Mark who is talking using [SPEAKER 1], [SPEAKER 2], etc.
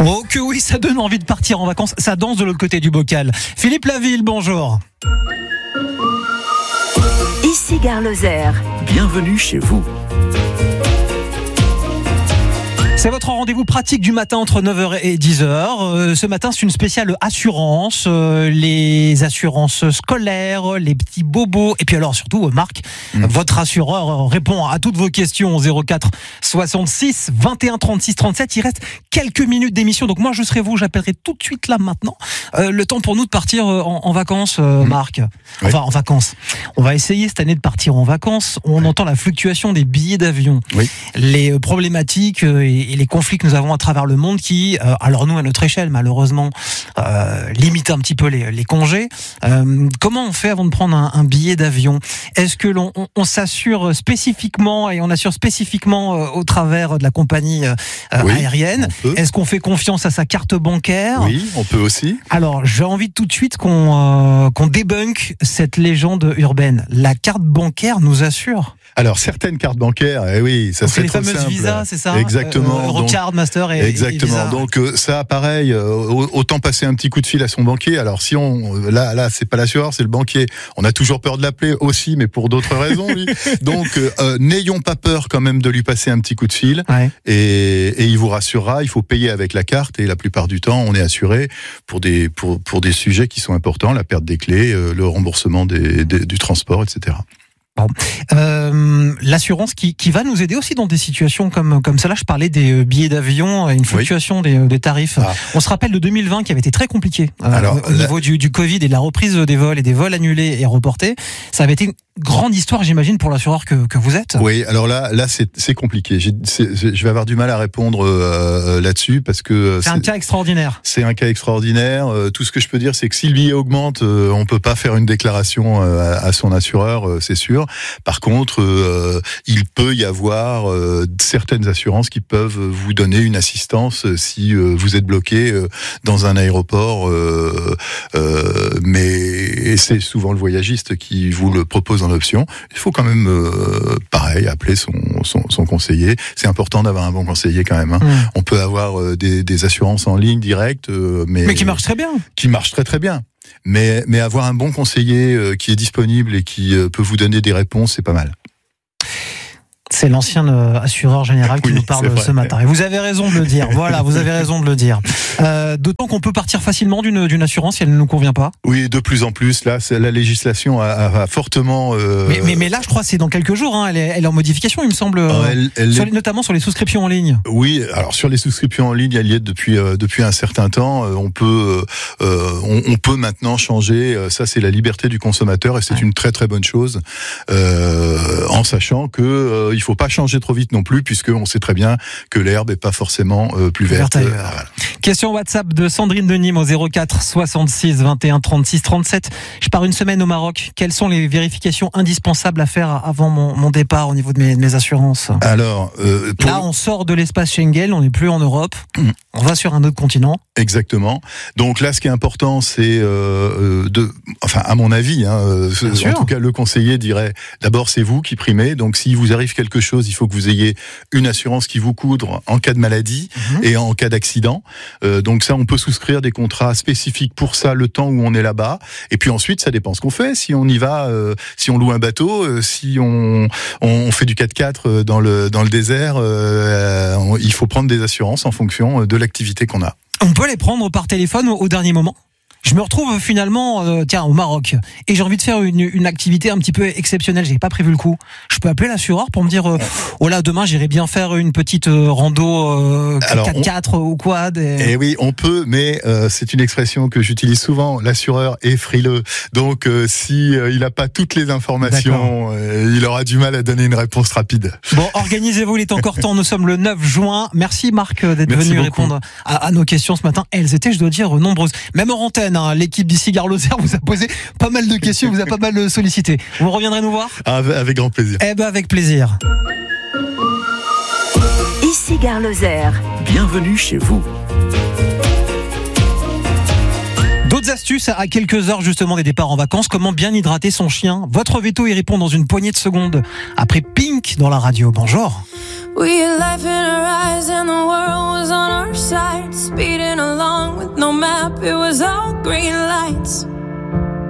[SPEAKER 1] Oh que oui, ça donne envie de partir en vacances, ça danse de l'autre côté du bocal. Philippe Laville, bonjour.
[SPEAKER 2] Ici Gare Lozère.
[SPEAKER 3] Bienvenue chez vous.
[SPEAKER 1] C'est votre rendez-vous pratique du matin entre 9h et 10h. Ce matin, c'est une spéciale assurance, les assurances scolaires, les petits bobos. Et puis alors surtout, Marc, votre assureur répond à toutes vos questions au 04 66 21 36 37. Il reste quelques minutes d'émission. Donc moi, je serai vous, j'appellerai tout de suite là maintenant. Le temps pour nous de partir en vacances, Marc. Enfin, en vacances. On va essayer cette année de partir en vacances. On entend la fluctuation des billets d'avion.
[SPEAKER 4] Oui.
[SPEAKER 1] Les problématiques et les conflits que nous avons à travers le monde qui, alors nous à notre échelle malheureusement, limitent un petit peu les congés. Comment on fait avant de prendre un billet d'avion ? Est-ce que on s'assure spécifiquement et on assure spécifiquement au travers de la compagnie aérienne ? Est-ce qu'on fait confiance à sa carte bancaire ?
[SPEAKER 4] Oui, on peut aussi.
[SPEAKER 1] Alors j'ai envie tout de suite qu'on débunk cette légende urbaine. La carte bancaire nous assure ?
[SPEAKER 4] Alors certaines cartes bancaires, oui, ça serait trop simple.
[SPEAKER 1] C'est les fameuses Visa, c'est ça ?
[SPEAKER 4] Exactement.
[SPEAKER 1] Eurocard, Master et
[SPEAKER 4] exactement.
[SPEAKER 1] Visa.
[SPEAKER 4] Donc ça, pareil, autant passer un petit coup de fil à son banquier. Alors si là, c'est pas l'assureur, c'est le banquier. On a toujours peur de l'appeler aussi, mais pour d'autres raisons, lui. Donc n'ayons pas peur quand même de lui passer un petit coup de fil.
[SPEAKER 1] Ouais.
[SPEAKER 4] Et il vous rassurera. Il faut payer avec la carte et la plupart du temps, on est assuré pour des sujets qui sont importants, la perte des clés, le remboursement du transport, etc.
[SPEAKER 1] Bon. L'assurance qui va nous aider aussi dans des situations comme celle-là. Je parlais des billets d'avion, une fluctuation des tarifs. On se rappelle de 2020 qui avait été très compliqué au niveau du Covid et de la reprise des vols et des vols annulés et reportés. Ça avait été une grande histoire, j'imagine, pour l'assureur que vous êtes.
[SPEAKER 4] Oui, alors là c'est compliqué. Je vais avoir du mal à répondre là-dessus parce que
[SPEAKER 1] c'est un cas extraordinaire.
[SPEAKER 4] C'est un cas extraordinaire. Tout ce que je peux dire, c'est que si le billet augmente, on peut pas faire une déclaration à son assureur, c'est sûr. Par contre, il peut y avoir certaines assurances qui peuvent vous donner une assistance si vous êtes bloqué dans un aéroport, mais c'est souvent le voyagiste qui vous le propose en option. Il faut quand même, pareil, appeler son conseiller. C'est important d'avoir un bon conseiller quand même. On peut avoir des assurances en ligne directes, mais
[SPEAKER 1] qui marchent très bien.
[SPEAKER 4] Qui marchent très très bien. Mais avoir un bon conseiller qui est disponible et qui peut vous donner des réponses, c'est pas mal.
[SPEAKER 1] C'est l'ancien assureur général qui nous parle ce matin. Et vous avez raison de le dire. Voilà, vous avez raison de le dire. D'autant qu'on peut partir facilement d'une assurance si elle ne nous convient pas.
[SPEAKER 4] Oui, de plus en plus. Là, la législation a fortement.
[SPEAKER 1] Mais là, je crois que c'est dans quelques jours. Elle est en modification, il me semble. Notamment sur les souscriptions en ligne.
[SPEAKER 4] Oui, alors sur les souscriptions en ligne, elle y est depuis un certain temps. On peut maintenant changer. Ça, c'est la liberté du consommateur et c'est une très très bonne chose. En sachant que il faut pas changer trop vite non plus, puisqu'on sait très bien que l'herbe est pas forcément plus verte.
[SPEAKER 1] Voilà. Question WhatsApp de Sandrine de Nîmes au 04 66 21 36 37. Je pars une semaine au Maroc. Quelles sont les vérifications indispensables à faire avant mon départ au niveau de mes assurances ?
[SPEAKER 4] Alors,
[SPEAKER 1] là, on sort de l'espace Schengen, on n'est plus en Europe. On va sur un autre continent.
[SPEAKER 4] Exactement. Donc là, ce qui est important, c'est à mon avis, en tout cas, le conseiller dirait d'abord, c'est vous qui primez. Donc, s'il vous arrive quelque chose, il faut que vous ayez une assurance qui vous couvre en cas de maladie et en cas d'accident. Donc ça, on peut souscrire des contrats spécifiques pour ça, le temps où on est là-bas. Et puis ensuite, ça dépend ce qu'on fait. Si on y va, si on loue un bateau, si on fait du 4x4 dans le désert, il faut prendre des assurances en fonction de l'activité qu'on a.
[SPEAKER 1] On peut les prendre par téléphone au dernier moment ? Je me retrouve finalement au Maroc et j'ai envie de faire une activité un petit peu exceptionnelle. J'ai pas prévu le coup. Je peux appeler l'assureur pour me dire demain j'irai bien faire une petite rando 4x4 ou quad.
[SPEAKER 4] Eh oui, on peut, mais c'est une expression que j'utilise souvent. L'assureur est frileux, donc si il a pas toutes les informations, il aura du mal à donner une réponse rapide.
[SPEAKER 1] Bon, organisez-vous, il est encore temps. Nous sommes le 9 juin. Merci Marc d'être venu répondre à nos questions ce matin. Elles étaient, je dois dire, nombreuses. Même en antenne. L'équipe d'ici Gare Lozère vous a posé pas mal de questions, vous a pas mal sollicité. Vous reviendrez nous voir ?
[SPEAKER 4] Avec grand plaisir.
[SPEAKER 1] Avec plaisir.
[SPEAKER 2] Ici Gare Lozère.
[SPEAKER 3] Bienvenue chez vous.
[SPEAKER 1] D'autres astuces à quelques heures justement des départs en vacances. Comment bien hydrater son chien ? Votre veto y répond dans une poignée de secondes. Après Pink dans la radio. Bonjour.
[SPEAKER 5] We had life in our eyes and the world was on our side. heart speeding along with no map. It was all green lights.